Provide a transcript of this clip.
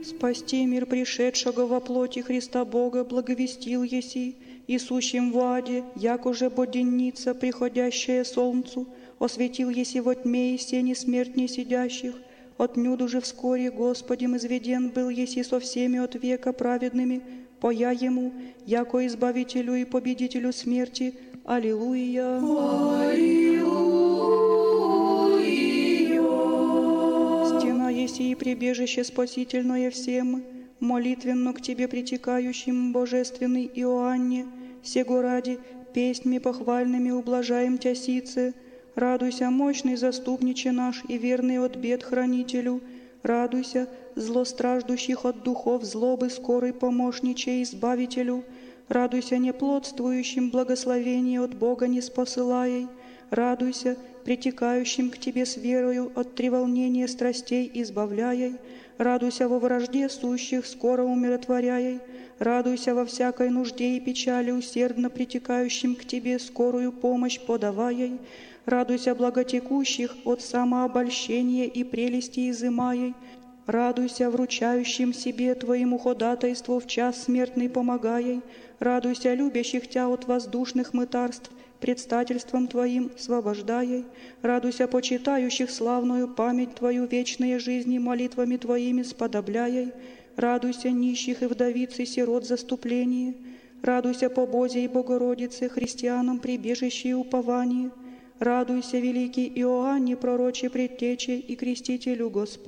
Спасти мир пришедшего во плоти Христа Бога благовестил еси, и сущим в аде, як уже боденница, приходящая солнцу, осветил еси во тьме и сени смертней сидящих, отнюдь же вскоре Господем изведен был еси со всеми от века праведными, поя Ему, яко Избавителю и Победителю смерти. Аллилуйя! Стена еси и прибежище спасительное всем, молитвенно к Тебе притекающим, божественный Иоанне, сего ради песнями похвальными ублажаем Тя сице. Радуйся, мощный заступниче наш и верный от бед хранителю, радуйся, злостраждущих от духов злобы скорый помощниче избавителю, радуйся неплодствующим благословение от Бога не спосылаей, радуйся, притекающим к Тебе с верою от треволнения страстей избавляй, радуйся во вражде сущих скоро умиротворяй, радуйся во всякой нужде и печали усердно притекающим к Тебе скорую помощь подавай, радуйся благотекущих от самообольщения и прелести изымай, радуйся вручающим себе Твоему ходатайству в час смертный помогай, радуйся любящих Тя от воздушных мытарств, предстательством Твоим освобождай, радуйся почитающих славную память Твою вечные жизни молитвами Твоими сподобляй, радуйся нищих и вдовиц и сирот заступление, радуйся по Бозе и Богородице, христианам прибежище и упование, радуйся, великий Иоанне, пророче предтече и крестителю Господь.